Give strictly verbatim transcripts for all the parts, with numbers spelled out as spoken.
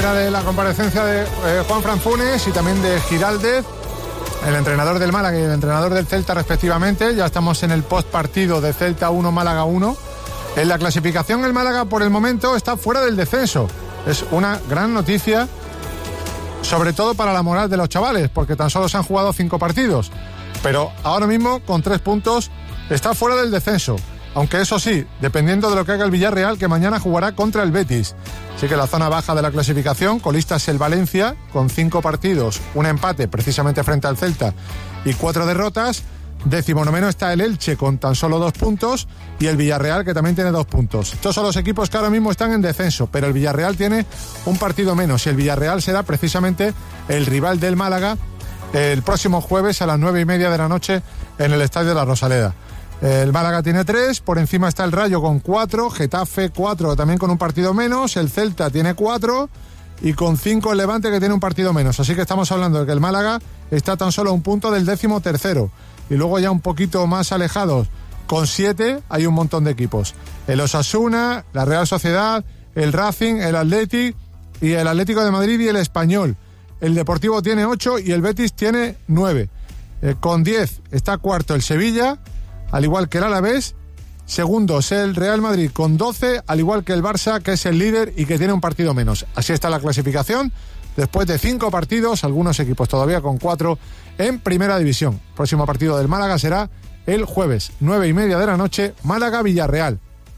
espera de la comparecencia de eh, Juanfran Funes y también de Giraldez, el entrenador del Málaga y el entrenador del Celta respectivamente. Ya estamos en el post partido de Celta uno, Málaga uno. En la clasificación el Málaga por el momento está fuera del descenso. Es una gran noticia, sobre todo para la moral de los chavales, porque tan solo se han jugado cinco partidos. Pero ahora mismo, con tres puntos, está fuera del descenso. Aunque eso sí, dependiendo de lo que haga el Villarreal, que mañana jugará contra el Betis. Así que la zona baja de la clasificación, colista es el Valencia, con cinco partidos, un empate precisamente frente al Celta y cuatro derrotas. Décimo noveno está el Elche con tan solo dos puntos y el Villarreal, que también tiene dos puntos. Estos son los equipos que ahora mismo están en descenso, pero el Villarreal tiene un partido menos y el Villarreal será precisamente el rival del Málaga el próximo jueves a las nueve y media de la noche en el Estadio de la Rosaleda. El Málaga tiene tres, por encima está el Rayo con cuatro, Getafe cuatro, también con un partido menos, el Celta tiene cuatro y con cinco el Levante, que tiene un partido menos. Así que estamos hablando de que el Málaga está tan solo a un punto del décimo tercero. Y luego ya un poquito más alejados, con siete, hay un montón de equipos. El Osasuna, la Real Sociedad, el Racing, el Athletic y el Atlético de Madrid y el Español. El Deportivo tiene ocho y el Betis tiene nueve. Eh, con diez está cuarto el Sevilla, al igual que el Alavés. Segundo es el Real Madrid con doce, al igual que el Barça, que es el líder y que tiene un partido menos. Así está la clasificación, después de cinco partidos, algunos equipos todavía con cuatro en Primera División. El próximo partido del Málaga será el jueves, nueve y media de la noche, Málaga-Villarreal.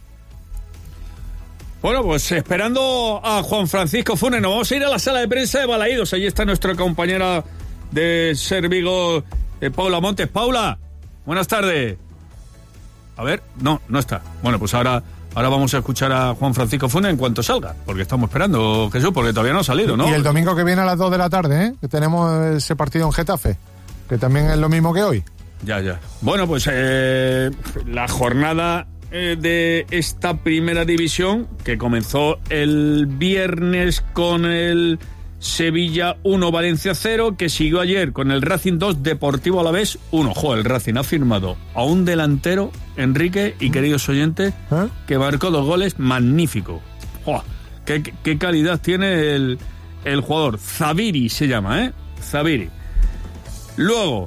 Bueno, pues esperando a Juan Francisco Funes, nos vamos a ir a la sala de prensa de Balaídos. Allí está nuestra compañera de Ser Vigo, eh, Paula Montes. Paula, buenas tardes. A ver, no, no está. Bueno, pues ahora, ahora vamos a escuchar a Juan Francisco Funes en cuanto salga, porque estamos esperando, Jesús, porque todavía no ha salido, ¿no? Y el domingo que viene a las dos de la tarde, ¿eh? Que tenemos ese partido en Getafe, que también es lo mismo que hoy. Ya, ya. Bueno, pues eh, la jornada eh, de esta Primera División, que comenzó el viernes con el Sevilla uno, Valencia cero, que siguió ayer con el Racing dos, Deportivo Alavés uno. Ojo, el Racing ha firmado a un delantero, Enrique, y queridos oyentes, ¿eh? que marcó dos goles, magnífico. ¡Oh! ¿Qué, qué calidad tiene el, el jugador? Zaviri se llama, ¿eh? Zaviri. Luego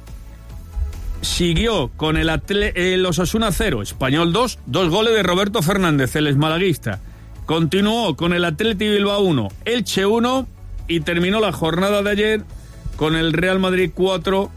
siguió con el, atle, el Osasuna cero, Español dos, dos goles de Roberto Fernández, el esmalaguista. Continuó con el Athletic Bilbao uno, Elche uno, y terminó la jornada de ayer con el Real Madrid cuatro,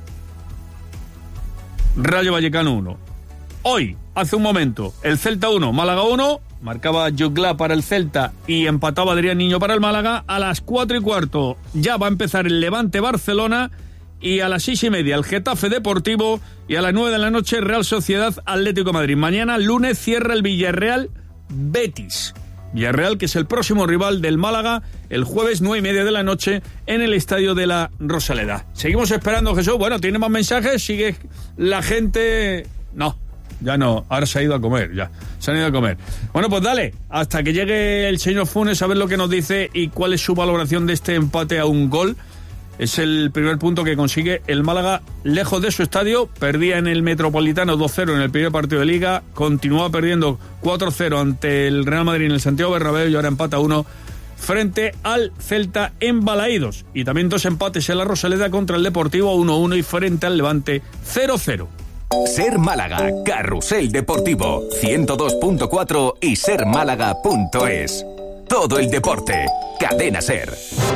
Rayo Vallecano uno. Hoy, hace un momento, el Celta uno, Málaga uno, marcaba Jugla para el Celta y empataba Adrián Niño para el Málaga. A las cuatro y cuarto ya va a empezar el Levante Barcelona, y a las seis y media el Getafe Deportivo, y a las nueve de la noche Real Sociedad Atlético de Madrid. Mañana, lunes, cierra el Villarreal Betis. Villarreal, que es el próximo rival del Málaga, el jueves nueve y media de la noche en el Estadio de la Rosaleda. Seguimos esperando, Jesús. Bueno, ¿tiene más mensajes? Sigue la gente... No, ya no. Ahora se ha ido a comer, ya. Se han ido a comer. Bueno, pues dale, hasta que llegue el señor Funes a ver lo que nos dice y cuál es su valoración de este empate a un gol. Es el primer punto que consigue el Málaga lejos de su estadio. Perdía en el Metropolitano dos cero en el primer partido de Liga. Continuaba perdiendo cuatro cero ante el Real Madrid en el Santiago Bernabéu y ahora empata uno frente al Celta en Balaídos. Y también dos empates en la Rosaleda contra el Deportivo uno uno y frente al Levante cero cero. Ser Málaga, Carrusel Deportivo, ciento dos punto cuatro y ser málaga punto es. Todo el deporte, Cadena Ser.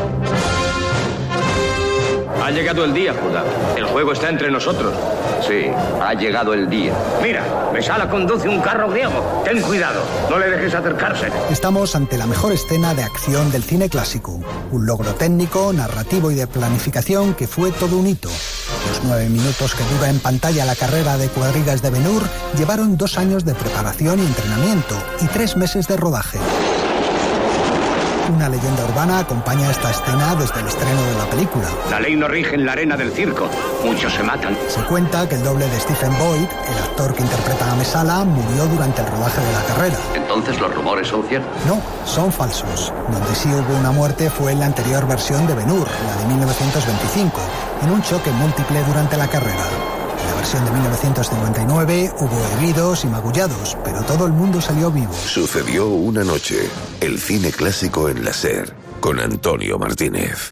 Ha llegado el día, Judá. El juego está entre nosotros. Sí, ha llegado el día. Mira, Mesala conduce un carro griego. Ten cuidado, no le dejes acercarse. Estamos ante la mejor escena de acción del cine clásico. Un logro técnico, narrativo y de planificación que fue todo un hito. Los nueve minutos que dura en pantalla la carrera de cuadrigas de Ben-Hur llevaron dos años de preparación y entrenamiento y tres meses de rodaje. Una leyenda urbana acompaña esta escena desde el estreno de la película. La ley no rige en la arena del circo. Muchos se matan. Se cuenta que el doble de Stephen Boyd, el actor que interpreta a Mesala, murió durante el rodaje de la carrera. ¿Entonces los rumores son ciertos? No, son falsos. Donde sí hubo una muerte fue en la anterior versión de Ben-Hur, la de mil novecientos veinticinco, en un choque múltiple durante la carrera. En la versión de mil novecientos cincuenta y nueve hubo heridos y magullados, pero todo el mundo salió vivo. Sucedió una noche. El cine clásico en la Ser. con Antonio Martínez.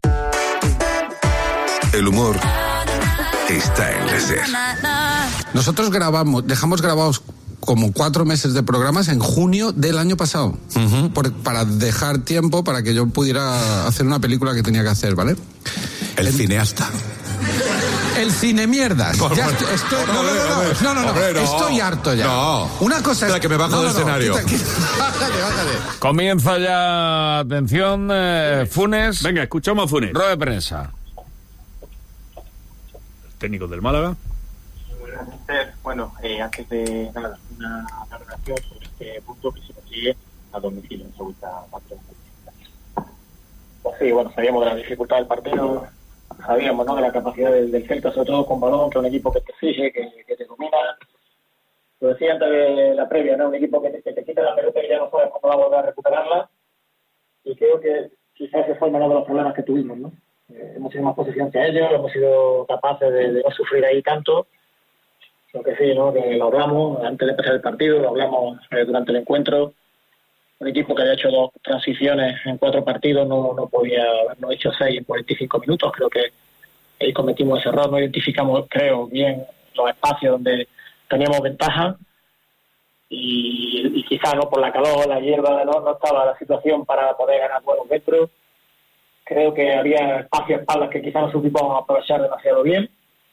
El humor está en la SER. Nosotros grabamos, dejamos grabados como cuatro meses de programas en junio del año pasado, uh-huh. por, para dejar tiempo para que yo pudiera hacer una película que tenía que hacer, ¿vale? El, El cineasta. El cine mierdas. Por ya favor. estoy, estoy, no, no, no, no, Hombre, no, no, no, hombre, no. estoy harto ya. No. Una cosa es que me bajo no, del no, no, escenario. Quita, quita. Bájale, bájale. Comienza ya, atención, eh, Funes. Venga, escuchamos a Funes. Rueda de prensa. Técnico del Málaga. Bueno, eh, antes de nada, una valoración sobre este punto que se consigue a domicilio en segunda parte. Pues sí, bueno, sabíamos de la dificultad del partido, sabíamos, ¿no?, de la capacidad del, del Celta, sobre todo con balón, que es un equipo que te exige, que, que te domina. Lo decía antes de la previa, ¿no?, un equipo que te, que te quita la pelota y ya no sabes cuándo va a volver a recuperarla. Y creo que quizás ese fue uno de los problemas que tuvimos, ¿no? Eh, hemos sido más posesión que ellos, hemos sido capaces de, de no sufrir ahí tanto. Lo que sí, ¿no?, que lo hablamos antes de empezar el partido, lo hablamos eh, durante el encuentro. Un equipo que había hecho dos transiciones en cuatro partidos no, no podía habernos hecho seis en cuarenta y cinco minutos. Creo que ahí cometimos ese error, no identificamos, creo, bien los espacios donde teníamos ventaja y, y quizá no por la calor, la hierba, no, no estaba la situación para poder ganar buenos metros. Creo que había espacios, espaldas que quizá no supimos aprovechar demasiado bien.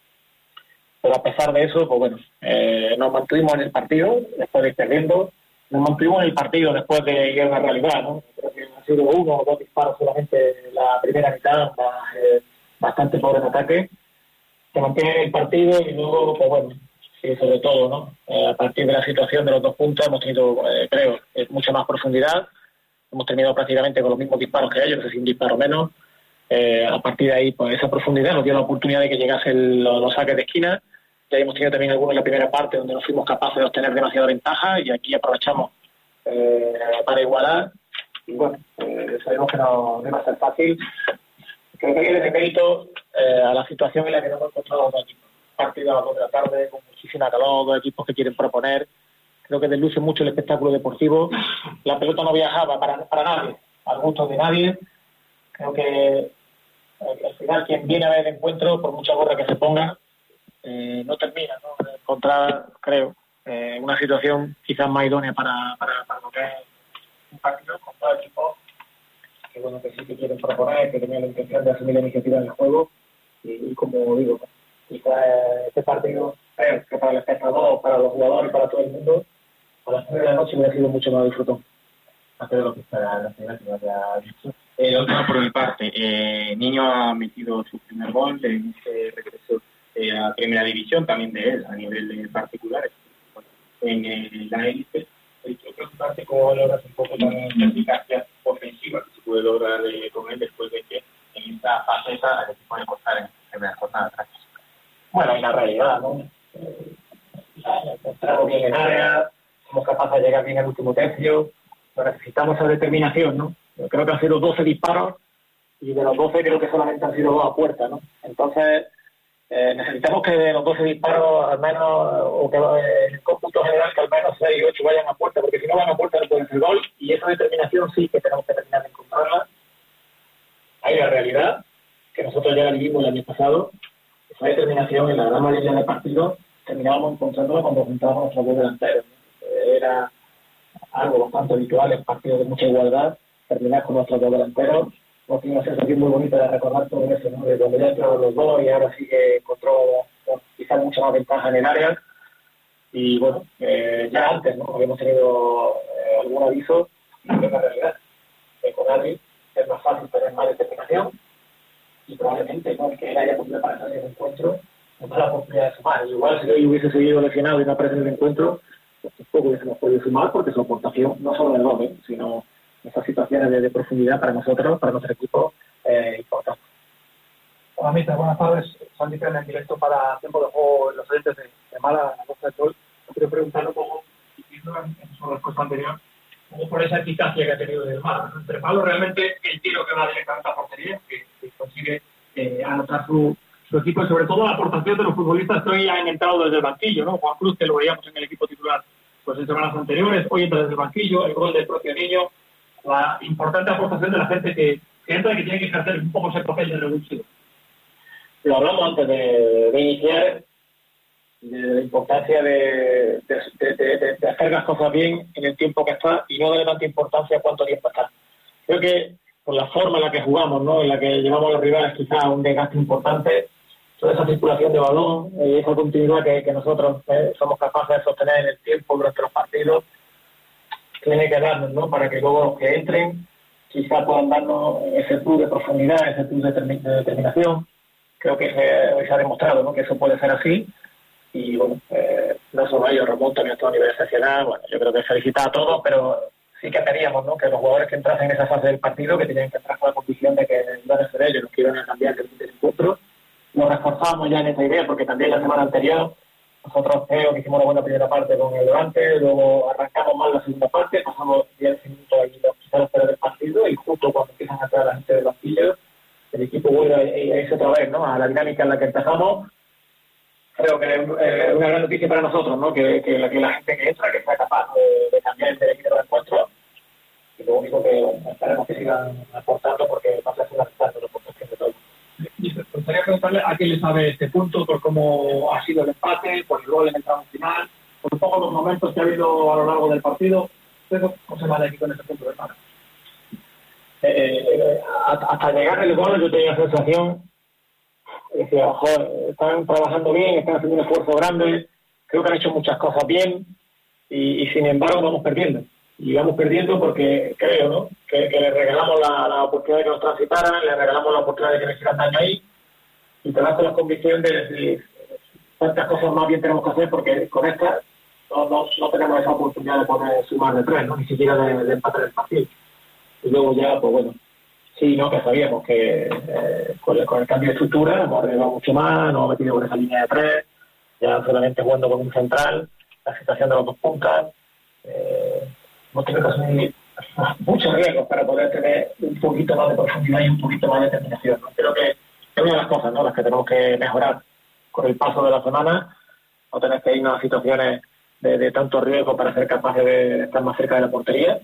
Pero a pesar de eso, pues bueno, eh, nos mantuvimos en el partido después de ir perdiendo, nos mantuvimos en el partido después de ir a la realidad, ¿no? Creo que han sido uno o dos disparos solamente en la primera mitad, más, eh, bastante pobre en ataque. Se mantiene en el partido y luego, pues bueno, sí, sobre todo, ¿no? Eh, a partir de la situación de los dos puntos hemos tenido, eh, creo, eh, mucha más profundidad. Hemos terminado prácticamente con los mismos disparos que ellos, no sé si un disparo menos. Eh, a partir de ahí, pues esa profundidad nos dio la oportunidad de que llegasen los, los saques de esquina. Ya hemos tenido también algunos en la primera parte donde no fuimos capaces de obtener demasiada ventaja y aquí aprovechamos eh, para igualar. Y bueno, eh, sabemos que no, no iba a ser fácil. Creo que hay que darle mérito eh, a la situación en la que nos hemos encontrado los dos equipos. Partido a las dos de la tarde, con muchísima calor, dos equipos que quieren proponer. Creo que desluce mucho el espectáculo deportivo. La pelota no viajaba para, para nadie, al gusto de nadie. Creo que al final quien viene a ver el encuentro, por mucha gorra que se ponga, eh, no termina, ¿no?, de encontrar, creo, eh, una situación quizás más idónea para, para, para lo que es un partido con todo el equipo que bueno, que sí que quieren proponer, que tenían la intención de asumir la iniciativa en el juego y, y como digo, quizás este partido, creo que para el espectador, para los jugadores, para todo el mundo, a las nueve de la noche hubiera sido mucho más disfrutón. Hacer lo que está la ciudad que haya dicho. Eh, otra por mi parte, eh, Niño ha metido su primer gol en este regreso eh, a Primera División, también de él, a nivel eh, particular, en eh, la élite. Eh, yo creo que parte como logras un poco también la eficacia ofensiva que se puede lograr eh, con él después de que en esta faceta al equipo le costar en primera jornada atrás. Bueno, y la realidad, ¿no? Eh, encontramos bien en área, somos capaces de llegar bien al último tercio, pero necesitamos esa determinación, ¿no? Yo creo que han sido doce disparos y de los doce creo que solamente han sido dos a puerta, ¿no? Entonces, eh, necesitamos que de los doce disparos al menos, o que eh, en el cómputo general, que al menos seis o ocho vayan a puerta, porque si no van a puerta no pueden hacer gol, y esa determinación sí que tenemos que terminar de encontrarla. Hay la realidad, que nosotros ya la vivimos el año pasado, esa determinación en la gran mayoría de partidos terminábamos encontrándola cuando juntábamos nuestros dos delanteros, ¿no? Era algo bastante habitual en partidos de mucha igualdad, terminar con nuestros dos delanteros. Hemos tenido una sensación muy bonita de recordar todo eso, ¿no? De cuando ya entraron los dos y ahora sí que encontró bueno, quizás mucha más ventaja en el área. Y bueno, eh, ya antes, ¿no?, habíamos tenido eh, algún aviso, y es la realidad. Eh, con Adri es más fácil tener más determinación y probablemente, ¿no?, que él haya podido aparecer en el encuentro, no da la oportunidad de sumar. Igual si hoy hubiese seguido lesionado y no aparece en el encuentro, pues tampoco hubiésemos podido sumar porque su aportación no solo de gol, ¿eh?, sino esas situaciones de, de profundidad para nosotros, para nuestro equipo, eh, importantes. Hola, mister, buenas tardes. Son diferentes en directo para Tiempo de Juego, los oyentes de, de Málaga, en la Costa del Sol. Quiero preguntarle un poco, siguiendo en, en su respuesta anterior, como por esa eficacia que ha tenido del Málaga, ¿no? Entre palos, realmente el tiro que va directamente a portería, que, que consigue eh, anotar su, su equipo, y sobre todo la aportación de los futbolistas que hoy han entrado desde el banquillo, ¿no? Juan Cruz, que lo veíamos en el equipo titular pues en semanas anteriores, hoy entra desde el banquillo, el gol del propio Niño, la importante aportación de la gente que, siento que tiene que ejercer un poco ese papel de revulsivo. Lo hablamos antes de, de iniciar, de la importancia de, de, de, de, de hacer las cosas bien en el tiempo que está y no darle tanta importancia a cuánto tiempo está. Creo que por la forma en la que jugamos, ¿no? En la que llevamos a los rivales quizás a un desgaste importante, toda esa circulación de balón y esa continuidad que, que nosotros eh, somos capaces de sostener en el tiempo durante los partidos, tiene que darnos, ¿no? Para que luego los que entren quizás puedan darnos ese plus de profundidad, ese plus de, termi- de determinación. Creo que se, se ha demostrado, ¿no? Que eso puede ser así. Y bueno, eh, no solo ellos, Ramón también está a nivel excepcional. Bueno, yo creo que felicitar a todos, pero sí que teníamos, ¿no? Que los jugadores que entrasen en esa fase del partido, que tenían que entrar con la condición de que iban a ser ellos los que iban a cambiar el encuentro. Nos reforzamos ya en esa idea, porque también la semana anterior nosotros creo que hicimos una buena primera parte con el Levante, luego arrancamos mal la segunda parte, pasamos diez minutos ahí quizás a esperar el partido y justo cuando empiezan a entrar la gente del banquillo, el equipo vuelve a irse otra vez, ¿no? A la dinámica en la que empezamos. Creo que es eh, una gran noticia para nosotros, ¿no? Que, que, la, que la gente que entra, que sea capaz de, de cambiar el equipo del encuentro. Y lo único que bueno, esperemos que sigan aportando, porque va a ser fundamental la aportación de todos. Me gustaría preguntarle a quién le sabe este punto, por cómo ha sido el empate, por el gol en el tramo final, por un poco los momentos que ha habido a lo largo del partido. ¿Cómo se va de aquí con ese punto de vista? Eh, hasta llegar el gol yo tenía la sensación, decía, ojo, están trabajando bien, están haciendo un esfuerzo grande, creo que han hecho muchas cosas bien y, y sin embargo vamos perdiendo. Y vamos perdiendo porque creo, ¿no? Que, que les regalamos la, la oportunidad de que nos transitaran, les regalamos la oportunidad de que nos hicieran daño ahí y te vas con la convicción de decir cuántas cosas más bien tenemos que hacer porque con esta no, no, no tenemos esa oportunidad de poder sumar de tres, ¿no? Ni siquiera de, de empatar el partido. Y luego ya, pues bueno, sí, ¿no? Que sabíamos que eh, con, el, con el cambio de estructura hemos arriesgado mucho más, nos hemos metido con esa línea de tres, ya solamente jugando con un central, la situación de los dos puntas. Eh, hemos tenido que asumir muchos riesgos para poder tener un poquito más de profundidad y un poquito más de determinación, ¿no? Creo que es una de las cosas, ¿no? Las que tenemos que mejorar con el paso de la semana, no tener que irnos a situaciones de, de tanto riesgo para ser capaces de estar más cerca de la portería.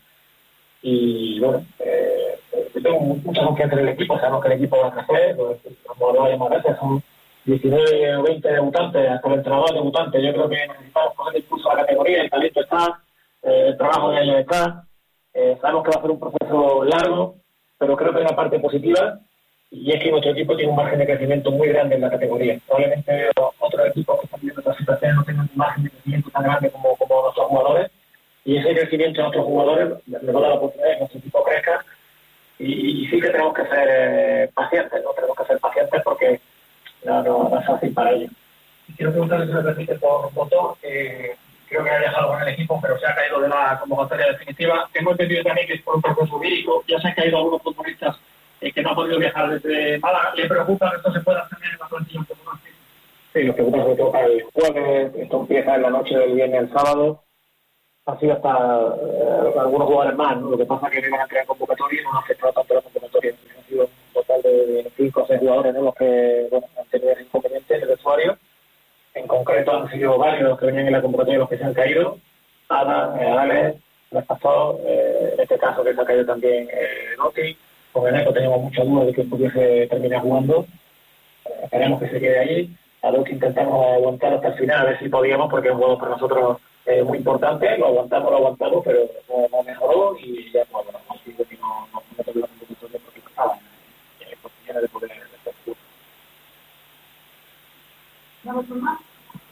Y bueno, eh, yo tengo mucha confianza en el equipo, sabemos que el equipo va a crecer, pues, como hablaba más veces, son diecinueve o veinte debutantes, hasta el entrenador debutante. Yo creo que necesitamos poner impulso a la categoría, el talento está, eh, el trabajo de ellos está, eh, sabemos que va a ser un proceso largo, pero creo que hay una parte positiva y es que nuestro equipo tiene un margen de crecimiento muy grande en la categoría. Probablemente otros equipos que están viendo esta situación no tengan un margen de crecimiento tan grande como, como nuestros jugadores. Y ese crecimiento a otros jugadores les va a dar la oportunidad de que nuestro equipo crezca. Y, y sí que tenemos que ser eh, pacientes, ¿no? Tenemos que ser pacientes porque no, no, no es fácil para ellos. Y quiero preguntarle si me permite por voto, eh, creo que ha dejado con el equipo, pero se ha caído de la convocatoria definitiva. Tengo entendido también que es por un proceso médico. Ya se han caído algunos futbolistas eh, que no han podido viajar desde Málaga. ¿Le preocupa que esto se pueda tener en la plantilla un poco más? Sí, nos preocupa sobre todo para el jueves. Esto empieza en la noche del viernes al sábado. Han sido hasta eh, algunos jugadores más, ¿no? Lo que pasa es que no iban a crear convocatoria y no han afectado tanto la convocatoria. Han sido un total de cinco o seis jugadores, ¿no? Los que bueno, han tenido inconvenientes en el vestuario. En concreto han sido varios los que venían en la convocatoria los que se han caído. Ada, eh, Alex, les pasó, eh, en este caso que se ha caído también eh, Noti. Con Eneco teníamos muchas dudas de que pudiese terminar jugando. Eh, esperemos que se quede ahí. A los que intentamos aguantar hasta el final, a ver si podíamos, porque es un juego para nosotros eh, muy importante. Lo aguantamos, lo aguantamos, pero no, no mejoró y ya pues, bueno, no sido que no, no, no tuvo la convocatoria porque no estaba en posiciones de poder hacer fútbol. ¿Vamos por más?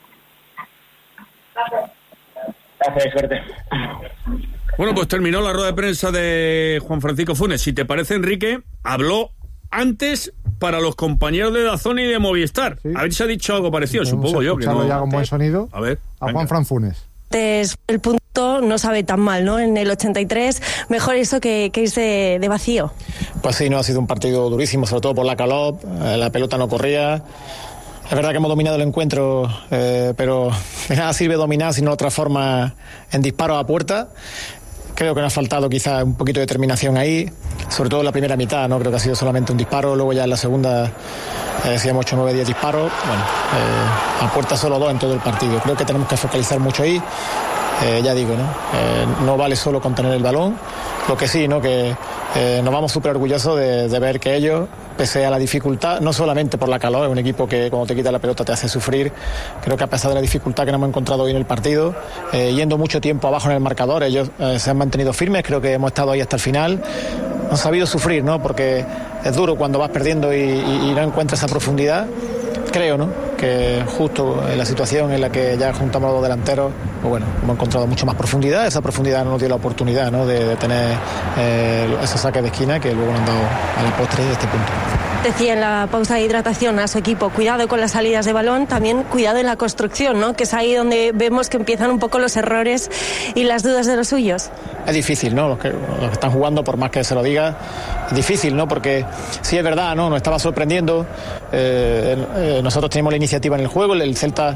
Gracias, suerte. Bueno, pues terminó la rueda de prensa de Juan Francisco Funes. Si te parece, Enrique, habló antes para los compañeros de Dazón y de Movistar. Sí. A ver si ha dicho algo parecido, supongo yo. Que no... ya con buen sonido. A ver. A Juan Fran Funes. El punto no sabe tan mal, ¿no? En el ochenta y tres, mejor eso que, que irse de vacío. Pues sí, no ha sido un partido durísimo, sobre todo por la calor, eh, la pelota no corría. Es verdad que hemos dominado el encuentro, eh, pero de nada sirve dominar si no lo transforma en disparos a puerta. Creo que nos ha faltado quizás un poquito de determinación ahí, sobre todo en la primera mitad, no creo que ha sido solamente un disparo, luego ya en la segunda eh, decíamos ocho, nueve, diez disparos, bueno, eh, a puerta solo dos en todo el partido. Creo que tenemos que focalizar mucho ahí, eh, ya digo, ¿no? Eh, no vale solo con tener el balón, Lo que sí, ¿no? Que eh, nos vamos súper orgullosos de, de ver que ellos, pese a la dificultad, no solamente por la calor, es un equipo que cuando te quita la pelota te hace sufrir. Creo que a pesar de la dificultad que nos hemos encontrado hoy en el partido, eh, yendo mucho tiempo abajo en el marcador, ellos eh, se han mantenido firmes. Creo que hemos estado ahí hasta el final. Han sabido sufrir, ¿no? Porque es duro cuando vas perdiendo y, y, y no encuentras esa profundidad. Creo, ¿no? Que justo en la situación en la que ya juntamos a los delanteros, pues bueno, hemos encontrado mucho más profundidad. Esa profundidad no nos dio la oportunidad, ¿no? de, de tener eh, ese saque de esquina que luego nos han dado a la postre de este punto. Decía en la pausa de hidratación a su equipo, cuidado con las salidas de balón, también cuidado en la construcción, ¿no? Que es ahí donde vemos que empiezan un poco los errores y las dudas de los suyos. Es difícil, ¿no? Los que, los que están jugando, por más que se lo diga, es difícil, ¿no? Porque sí es verdad, ¿no? Nos estaba sorprendiendo. Eh, eh, nosotros teníamos la iniciativa en el juego, el Celta,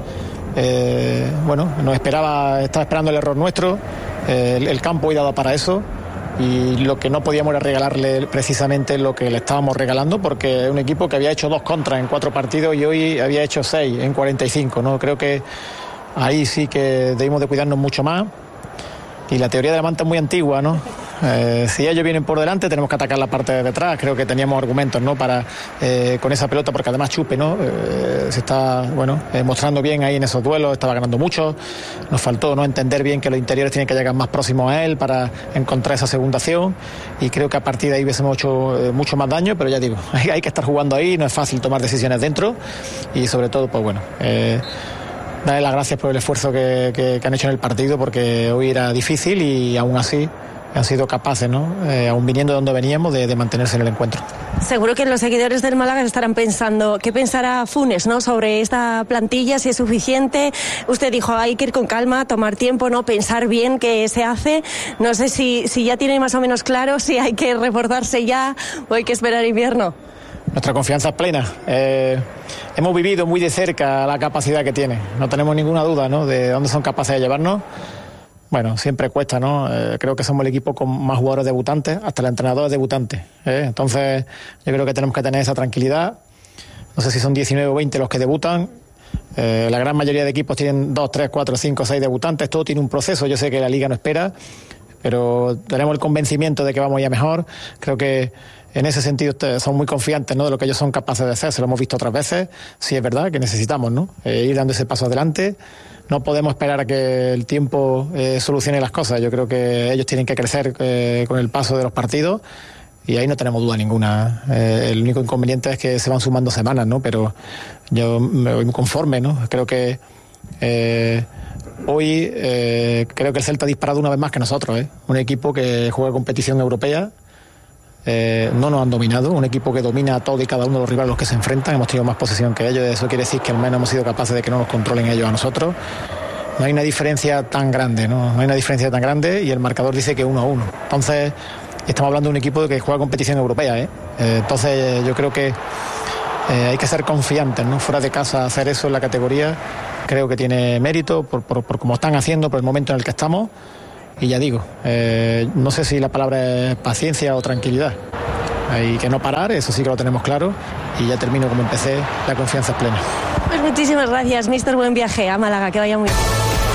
eh, bueno, nos esperaba, estaba esperando el error nuestro. Eh, el, el campo hoy daba para eso. Y lo que no podíamos era regalarle precisamente lo que le estábamos regalando, porque es un equipo que había hecho dos contras en cuatro partidos y hoy había hecho seis en cuarenta y cinco, ¿no? Creo que ahí sí que debimos de cuidarnos mucho más. Y la teoría de la manta es muy antigua, ¿no? Eh, si ellos vienen por delante tenemos que atacar la parte de detrás. Creo que teníamos argumentos, ¿no? Para eh, con esa pelota, porque además Chupe, ¿no? Eh, se está, bueno, eh, mostrando bien ahí en esos duelos, estaba ganando mucho. Nos faltó, ¿no? Entender bien que los interiores tienen que llegar más próximos a él para encontrar esa segunda acción. Y creo que a partir de ahí hubiésemos hecho eh, mucho más daño, pero ya digo, hay, hay que estar jugando ahí, no es fácil tomar decisiones dentro. Y sobre todo, pues bueno, eh, darle las gracias por el esfuerzo que, que, que han hecho en el partido, porque hoy era difícil y aún así han sido capaces, ¿no? Eh, aún viniendo de donde veníamos, de, de mantenerse en el encuentro. Seguro que los seguidores del Málaga estarán pensando, ¿qué pensará Funes, ¿no? Sobre esta plantilla, si es suficiente? Usted dijo, hay que ir con calma, tomar tiempo, ¿no? Pensar bien qué se hace. No sé si, si ya tiene más o menos claro si hay que reforzarse ya o hay que esperar invierno. Nuestra confianza es plena. Eh, hemos vivido muy de cerca la capacidad que tiene. No tenemos ninguna duda, ¿no? De dónde son capaces de llevarnos. Bueno, siempre cuesta, ¿no? Eh, creo que somos el equipo con más jugadores debutantes, hasta el entrenador es debutante. ¿eh? Entonces, yo creo que tenemos que tener esa tranquilidad. No sé si son diecinueve o veinte los que debutan. Eh, la gran mayoría de equipos tienen dos, tres, cuatro, cinco, seis debutantes. Todo tiene un proceso. Yo sé que la Liga no espera, pero tenemos el convencimiento de que vamos ya mejor. Creo que en ese sentido son muy confiantes, ¿no? De lo que ellos son capaces de hacer. Se lo hemos visto otras veces. Sí es verdad que necesitamos, ¿no? Eh, ir dando ese paso adelante. No podemos esperar a que el tiempo eh, solucione las cosas. Yo creo que ellos tienen que crecer eh, con el paso de los partidos y ahí no tenemos duda ninguna. Eh, el único inconveniente es que se van sumando semanas, ¿no? Pero yo me voy muy conforme, ¿no? Creo que eh, hoy eh, creo que el Celta ha disparado una vez más que nosotros, ¿eh? Un equipo que juega competición europea. Eh, no nos han dominado, un equipo que domina a todo y cada uno de los rivales a los que se enfrentan. Hemos tenido más posesión que ellos, eso quiere decir que al menos hemos sido capaces de que no nos controlen ellos a nosotros. No hay una diferencia tan grande, no, no hay una diferencia tan grande y el marcador dice que uno a uno. Entonces estamos hablando de un equipo que juega competición europea, ¿eh? Eh, entonces yo creo que eh, hay que ser confiantes, ¿no? Fuera de casa hacer eso en la categoría creo que tiene mérito por, por, por cómo están haciendo, por el momento en el que estamos. Y ya digo, eh, no sé si la palabra es paciencia o tranquilidad. Hay que no parar, eso sí que lo tenemos claro. Y ya termino como empecé, la confianza es plena. Pues muchísimas gracias, mister. Buen viaje a Málaga, que vaya muy bien.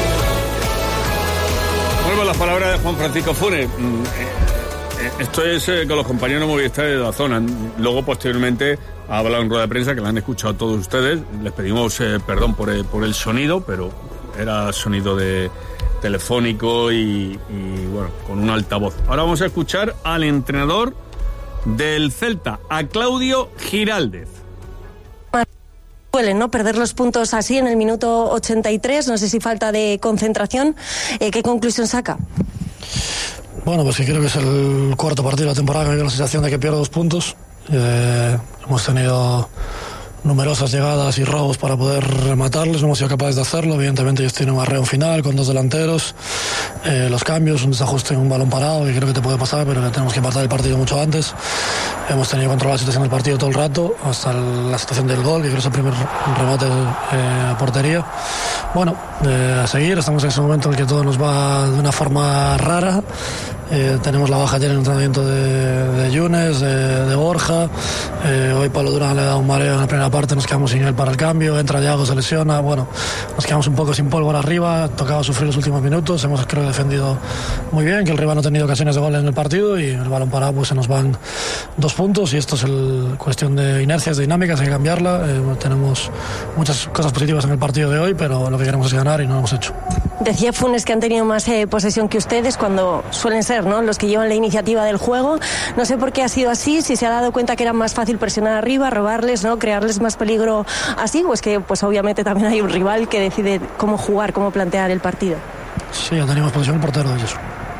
Vuelvo a las palabras de Juan Francisco Funes. Esto es eh, con los compañeros de Movistar de la zona. Luego, posteriormente, ha hablado en rueda de prensa, que la han escuchado todos ustedes. Les pedimos eh, perdón por el, por el sonido, pero era sonido de telefónico y, y bueno, con un altavoz. Ahora vamos a escuchar al entrenador del Celta, a Claudio Giraldez. Duele, ¿no? Perder los puntos así en el minuto ochenta y tres, no sé si falta de concentración. Eh, ¿Qué conclusión saca? Bueno, pues sí, creo que es el cuarto partido de la temporada que me dio la sensación de que pierdo dos puntos. Eh, hemos tenido numerosas llegadas y robos para poder rematarles, no hemos sido capaces de hacerlo. Evidentemente ellos tienen un arreo final con dos delanteros, eh, los cambios, un desajuste en un balón parado que creo que te puede pasar, pero que tenemos que empatar el partido mucho antes. Hemos tenido controlada la situación del partido todo el rato, hasta la situación del gol, que creo que es el primer remate eh, a portería. Bueno, eh, a seguir, estamos en ese momento en el que todo nos va de una forma rara, Eh, tenemos la baja ayer en el entrenamiento de, de Yunes, de, de Borja. Eh, hoy Pablo Durán le da un mareo en la primera parte, nos quedamos sin él para el cambio. Entra Yago, se lesiona. Bueno, nos quedamos un poco sin pólvora arriba. Tocaba sufrir los últimos minutos. Hemos, creo, defendido muy bien, que el rival no ha tenido ocasiones de gol en el partido y el balón parado, pues se nos van dos puntos. Y esto es el, cuestión de inercias, de dinámicas, hay que cambiarla. Eh, tenemos muchas cosas positivas en el partido de hoy, pero lo que queremos es ganar y no lo hemos hecho. Decía Funes que han tenido más eh, posesión que ustedes cuando suelen ser, ¿no?, los que llevan la iniciativa del juego. No sé por qué ha sido así, si se ha dado cuenta que era más fácil presionar arriba, robarles, ¿no?, crearles más peligro así, o es que pues obviamente también hay un rival que decide cómo jugar, cómo plantear el partido. Sí, ya tenemos posesión el portero de ellos.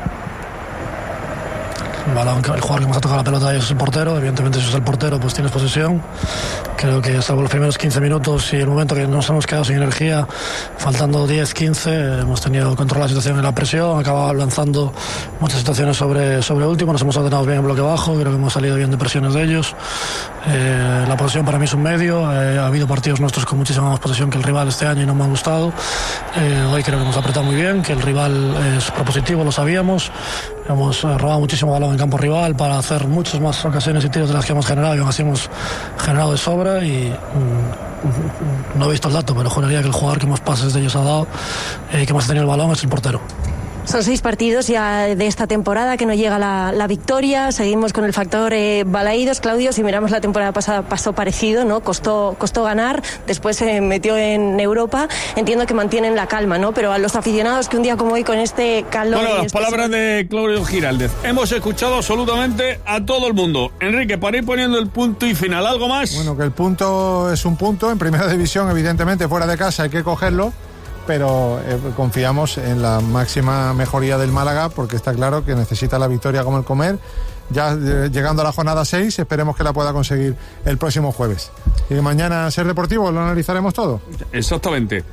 El, balón, el jugador que más ha tocado la pelota es el portero. Evidentemente, si es el portero, pues tienes posesión. Creo que salvo los primeros quince minutos y el momento que nos hemos quedado sin energía, faltando diez, quince, hemos tenido control de la situación en la presión, acabado lanzando muchas situaciones sobre, sobre último, nos hemos ordenado bien en bloque bajo, creo que hemos salido bien de presiones de ellos. Eh, la posesión para mí es un medio, eh, ha habido partidos nuestros con muchísima más posesión que el rival este año y no me han gustado. Eh, hoy creo que hemos apretado muy bien, que el rival es propositivo, lo sabíamos. Hemos eh, robado muchísimo balón en campo rival para hacer muchas más ocasiones y tiros de las que hemos generado, y aún así hemos generado de sobra. Y mm, no he visto el dato, pero juraría que el jugador que más pases de ellos ha dado, eh, que más ha tenido el balón, es el portero. Son seis partidos ya de esta temporada que no llega la, la victoria. Seguimos con el factor eh, Balaídos. Claudio, si miramos la temporada pasada, pasó parecido, ¿no? Costó, costó ganar, después se metió en Europa. Entiendo que mantienen la calma, ¿no? Pero a los aficionados que un día como hoy, con este calor... Bueno, las este palabras sol... de Claudio Giraldez. Hemos escuchado absolutamente a todo el mundo. Enrique, para ir poniendo el punto y final, ¿algo más? Bueno, que el punto es un punto. En primera división, evidentemente, fuera de casa hay que cogerlo, pero eh, confiamos en la máxima mejoría del Málaga, porque está claro que necesita la victoria como el comer. Ya eh, llegando a la jornada seis, esperemos que la pueda conseguir el próximo jueves. Y mañana Ser Deportivo lo analizaremos todo. Exactamente,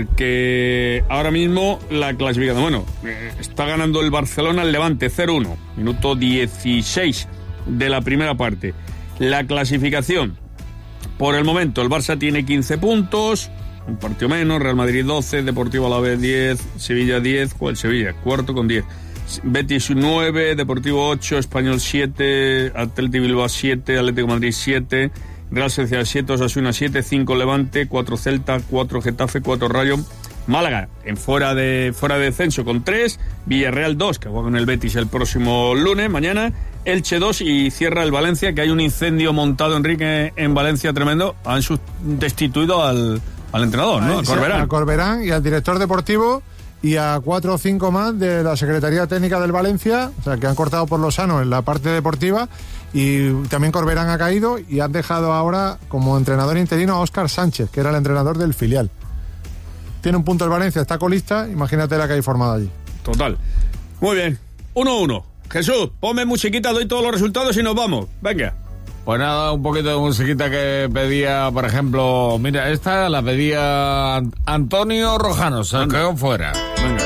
porque ahora mismo la clasificación, bueno, eh, está ganando el Barcelona al Levante cero uno, minuto dieciséis de la primera parte. La clasificación, por el momento, el Barça tiene quince puntos, un partido menos, Real Madrid doce, Deportivo Alavés diez, Sevilla diez, ¿cuál Sevilla? Cuarto con diez. Betis nueve, Deportivo ocho, Español siete, Athletic Bilbao siete, Atlético de Madrid siete, Real Sociedad siete, Osasuna siete, cinco Levante, cuatro Celta, cuatro Getafe, cuatro Rayo. Málaga en fuera de fuera de descenso con tres, Villarreal dos, que juega con el Betis el próximo lunes, mañana, Elche dos, y cierra el Valencia, que hay un incendio montado, Enrique, en Valencia tremendo. Han destituido al, al entrenador, ¿no? A Corberán. A Corberán y al director deportivo y a cuatro o cinco más de la Secretaría Técnica del Valencia, o sea, que han cortado por lo sano en la parte deportiva, y también Corberán ha caído y han dejado ahora como entrenador interino a Óscar Sánchez, que era el entrenador del filial. Tiene un punto el Valencia, está colista, imagínate la que hay formada allí. Total. Muy bien, uno uno. Jesús, ponme musiquita, doy todos los resultados y nos vamos. Venga. Pues nada, un poquito de musiquita que pedía, por ejemplo, mira, esta la pedía Antonio Rojano, se quedó fuera. Venga.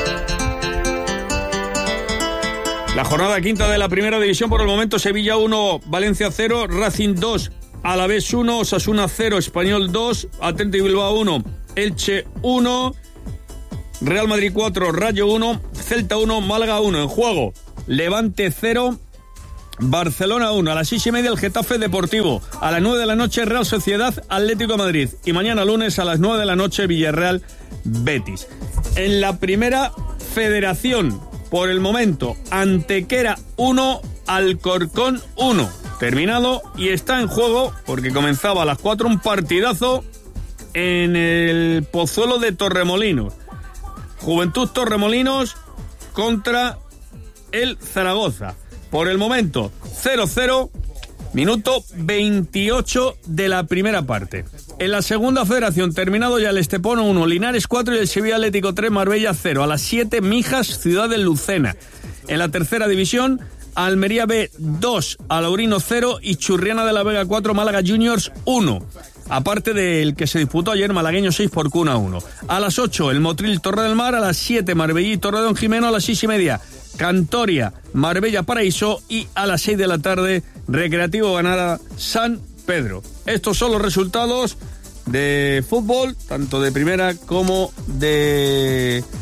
La jornada quinta de la primera división, por el momento, Sevilla uno, Valencia cero, Racing dos, Alavés uno, Osasuna cero, Español dos, Athletic Bilbao uno, Elche uno, Real Madrid cuatro, Rayo uno, Celta uno, Málaga uno. En juego, Levante cero, Barcelona uno. A las seis y media el Getafe Deportivo. A las nueve de la noche Real Sociedad Atlético de Madrid. Y mañana lunes a las nueve de la noche Villarreal Betis. En la primera federación, por el momento, Antequera uno, Alcorcón uno. Terminado, y está en juego, porque comenzaba a las cuatro, un partidazo en el Pozuelo de Torremolinos. Juventud Torremolinos contra el Zaragoza. Por el momento, cero cero, minuto veintiocho de la primera parte. En la segunda federación, terminado ya el Estepona uno, Linares cuatro y el Sevilla Atlético tres, Marbella cero. A las siete, Mijas, Ciudad de Lucena. En la tercera división, Almería B dos, Alaurino cero y Churriana de la Vega cuatro, Málaga Juniors uno. Aparte del que se disputó ayer, malagueño seis por Cuna uno. A las ocho, el Motril Torre del Mar. A las siete, Marbella y Torredón Jimeno. A las seis y media, Cantoria, Marbella Paraíso. Y a las seis de la tarde, Recreativo Granada San Pedro. Estos son los resultados de fútbol, tanto de primera como de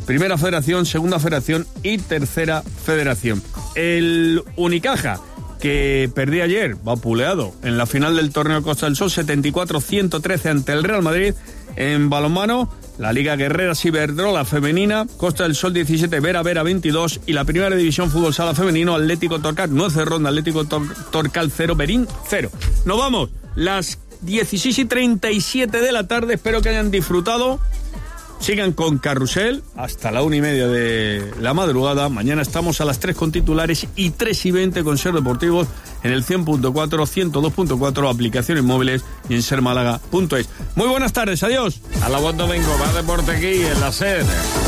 Primera Federación, Segunda Federación y Tercera Federación. El Unicaja, que perdí ayer, vapuleado en la final del torneo Costa del Sol, setenta y cuatro a ciento trece ante el Real Madrid. En balonmano, la Liga Guerreras Iberdrola femenina, Costa del Sol diecisiete, Vera Vera veintidós, y la Primera División Fútbol Sala femenino, Atlético Torcal, no Cerronda, Atlético Tor Torcal cero, Berín cero. Nos vamos, las dieciséis y treinta y siete de la tarde, espero que hayan disfrutado. Sigan con Carrusel hasta la una y media de la madrugada. Mañana estamos a las tres con titulares y tres y veinte con Ser Deportivos en el cien punto cuatro, ciento dos punto cuatro, aplicaciones móviles y en ser málaga punto es. Muy buenas tardes, adiós. A la buen domingo, va Deporte aquí en la SER.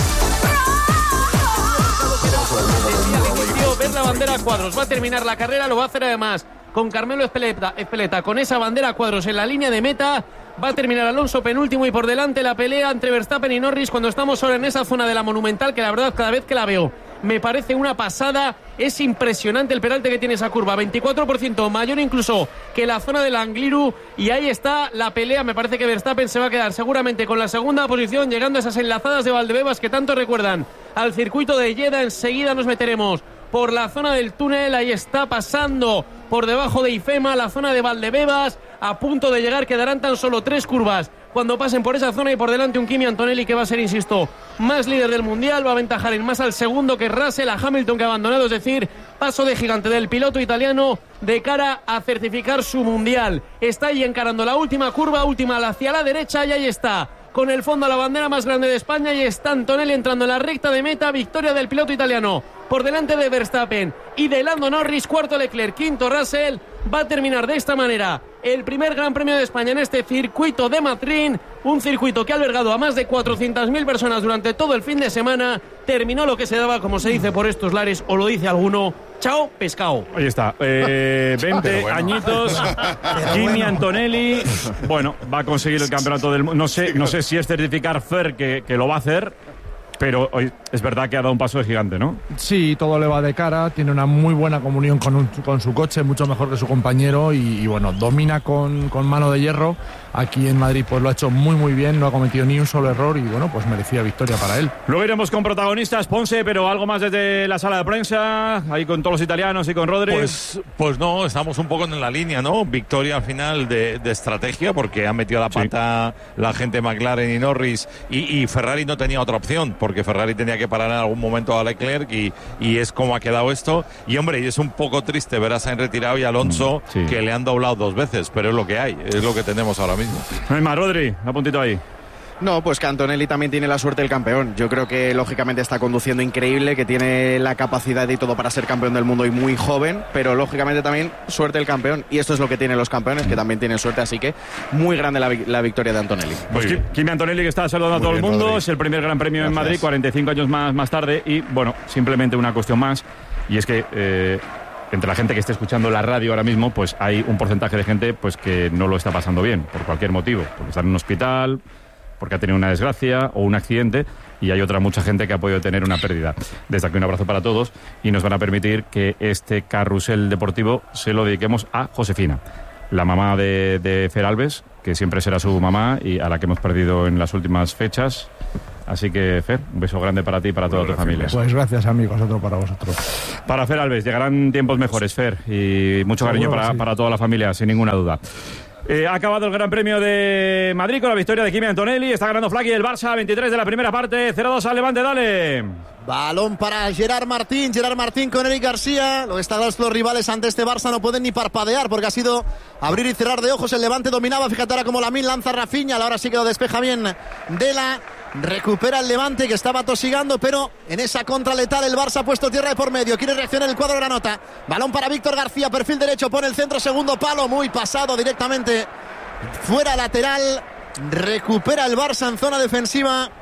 Ver la bandera a cuadros, va a terminar la carrera, lo va a hacer además con Carmelo Espeleta, Espeleta, con esa bandera a cuadros en la línea de meta. Va a terminar Alonso penúltimo y por delante la pelea entre Verstappen y Norris cuando estamos ahora en esa zona de la Monumental, que la verdad cada vez que la veo me parece una pasada. Es impresionante el peralte que tiene esa curva, veinticuatro por ciento mayor incluso que la zona del Angliru, y ahí está la pelea. Me parece que Verstappen se va a quedar seguramente con la segunda posición, llegando a esas enlazadas de Valdebebas que tanto recuerdan al circuito de Jeddah. Enseguida nos meteremos por la zona del túnel, ahí está pasando por debajo de IFEMA, la zona de Valdebebas, a punto de llegar, quedarán tan solo tres curvas cuando pasen por esa zona, y por delante un Kimi Antonelli que va a ser, insisto, más líder del Mundial, va a aventajar en más al segundo que Russell, a Hamilton que ha abandonado, es decir, paso de gigante del piloto italiano de cara a certificar su Mundial. Está ahí encarando la última curva, última hacia la derecha, y ahí está, con el fondo a la bandera más grande de España, y está Antonelli entrando en la recta de meta. Victoria del piloto italiano por delante de Verstappen y de Lando Norris, cuarto Leclerc, quinto Russell. Va a terminar de esta manera el primer Gran Premio de España en este circuito de Madrid, un circuito que ha albergado a más de cuatrocientas mil personas durante todo el fin de semana. Terminó lo que se daba, como se dice por estos lares, o lo dice alguno, chao pescado. Ahí está, eh, veinte bueno. añitos, Kimi bueno. Antonelli, bueno, va a conseguir el campeonato del mundo. No sé, no sé si es certificar Fer que, que lo va a hacer, pero hoy es verdad que ha dado un paso de gigante, ¿no? Sí, todo le va de cara, tiene una muy buena comunión con, un, con su coche, mucho mejor que su compañero, y, y bueno, domina con, con mano de hierro. Aquí en Madrid pues lo ha hecho muy muy bien, no ha cometido ni un solo error, y bueno, pues merecía victoria para él. Luego iremos con protagonistas, Ponce, pero algo más desde la sala de prensa, ahí con todos los italianos y con Rodri. Pues, pues no, estamos un poco en la línea, ¿no? Victoria al final de, de estrategia, porque ha metido la pata sí. la gente McLaren y Norris, y, y Ferrari no tenía otra opción, porque Ferrari tenía que parar en algún momento a Leclerc, y, y es como ha quedado esto. Y hombre, y es un poco triste ver a Sainz retirado y a Alonso, sí. que le han doblado dos veces, pero es lo que hay, es lo que tenemos ahora mismo. No hay más, Rodri, un puntito ahí. No, pues que Antonelli también tiene la suerte del campeón. Yo creo que lógicamente está conduciendo increíble, que tiene la capacidad y todo para ser campeón del mundo y muy joven, pero lógicamente también suerte del campeón, y esto es lo que tienen los campeones, que también tienen suerte, así que muy grande la, la victoria de Antonelli. Pues Kimi Antonelli, que está saludando muy a todo bien, el mundo, Rodri. Es el primer Gran Premio Gracias. En Madrid, cuarenta y cinco años más, más tarde, y bueno, simplemente una cuestión más, y es que eh, entre la gente que esté escuchando la radio ahora mismo, pues hay un porcentaje de gente pues que no lo está pasando bien, por cualquier motivo, porque está en un hospital, porque ha tenido una desgracia o un accidente, y hay otra mucha gente que ha podido tener una pérdida. Desde aquí un abrazo para todos, y nos van a permitir que este carrusel deportivo se lo dediquemos a Josefina, la mamá de, de Fer Alves, que siempre será su mamá y a la que hemos perdido en las últimas fechas. Así que, Fer, un beso grande para ti y para toda tu familia. Pues gracias, amigos, otro para vosotros. Para Fer Alves, llegarán tiempos mejores, Fer, y mucho cariño para, sí. para toda la familia, sin ninguna duda. Eh, ha acabado el Gran Premio de Madrid con la victoria de Kimi Antonelli. Está ganando Flaky el Barça, veintitrés de la primera parte, cero dos al Levante, dale. Balón para Gerard Martín, Gerard Martín con Eric García. Lo que está los rivales ante este Barça no pueden ni parpadear, porque ha sido abrir y cerrar de ojos. El Levante dominaba, fíjate ahora como Lamine lanza Rafinha, ahora sí que lo despeja bien Dela. Recupera el Levante, que estaba tosigando, pero en esa contra letal el Barça ha puesto tierra de por medio. Quiere reaccionar el cuadro granota. Balón para Víctor García, perfil derecho, pone el centro, segundo palo, muy pasado directamente fuera lateral. Recupera el Barça en zona defensiva